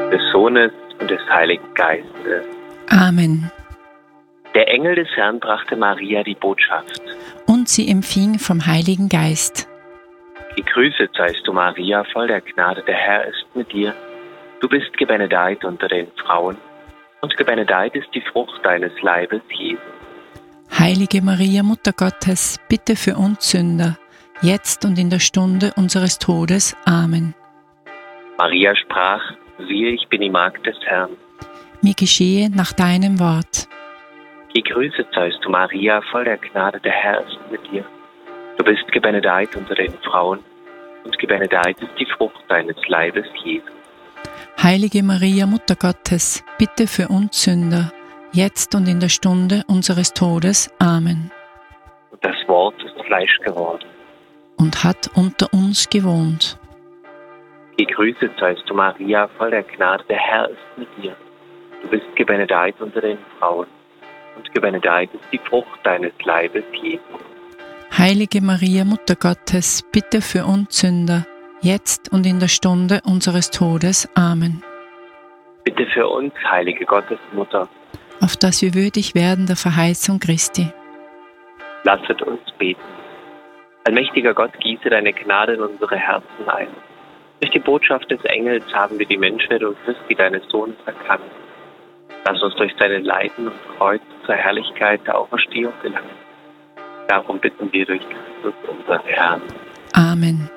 des Sohnes und des Heiligen Geistes. Amen. Der Engel des Herrn brachte Maria die Botschaft. Und sie empfing vom Heiligen Geist. Gegrüßet seist du, Maria, voll der Gnade, der Herr ist mit dir. Du bist gebenedeit unter den Frauen, und gebenedeit ist die Frucht deines Leibes, Jesus. Heilige Maria, Mutter Gottes, bitte für uns Sünder, jetzt und in der Stunde unseres Todes. Amen. Maria sprach: Siehe, ich bin die Magd des Herrn. Mir geschehe nach deinem Wort. Gegrüßet seist du, Maria, voll der Gnade, der Herr ist mit dir. Du bist gebenedeit unter den Frauen, und gebenedeit ist die Frucht deines Leibes, Jesus. Heilige Maria, Mutter Gottes, bitte für uns Sünder, jetzt und in der Stunde unseres Todes. Amen. Und das Wort ist Fleisch geworden. Und hat unter uns gewohnt. Gegrüßet seist du, Maria, voll der Gnade, der Herr ist mit dir. Du bist gebenedeit unter den Frauen, und gebenedeit ist die Frucht deines Leibes, Jesus. Heilige Maria, Mutter Gottes, bitte für uns Sünder, jetzt und in der Stunde unseres Todes. Amen. Bitte für uns, heilige Gottesmutter, auf dass wir würdig werden der Verheißung Christi. lasset uns beten. Allmächtiger Gott, gieße deine Gnade in unsere Herzen ein. Durch die Botschaft des Engels haben wir die Menschwerdung Christi, deines Sohnes, erkannt. Lass uns durch seine Leiden und Kreuz zur Herrlichkeit der Auferstehung gelangen. Darum bitten wir durch Christus, unseren Herrn. Amen.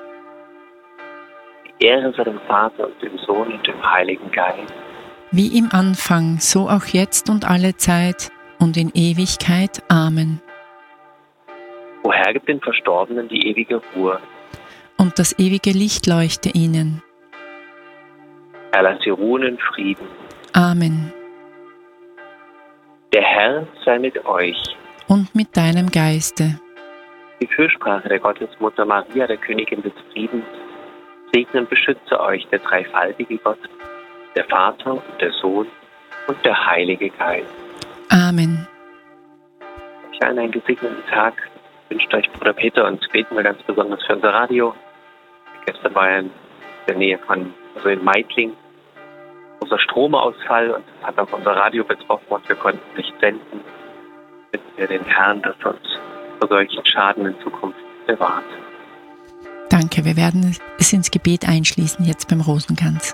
Die Ehre sei dem Vater und dem Sohn und dem Heiligen Geist. Wie im Anfang, so auch jetzt und alle Zeit und in Ewigkeit. Amen. O Herr, gib den Verstorbenen die ewige Ruhe. Und das ewige Licht leuchte ihnen. Herr, lass sie ruhen in Frieden. Amen. Der Herr sei mit euch. Und mit deinem Geiste. Die Fürsprache der Gottesmutter Maria, der Königin des Friedens, segne und beschütze euch der dreifaltige Gott, der Vater und der Sohn und der Heilige Geist. Amen. Euch allen einen gesegneten Tag wünscht euch Bruder Peter, und beten wir ganz besonders für unser Radio. Gestern war er in der Nähe also in Meidling, unser Stromausfall, und das hat auch unser Radio betroffen und wir konnten nicht senden. Bitten wir den Herrn, dass uns vor solchen Schaden in Zukunft bewahrt. Danke, wir werden es ins Gebet einschließen, jetzt beim Rosenkranz.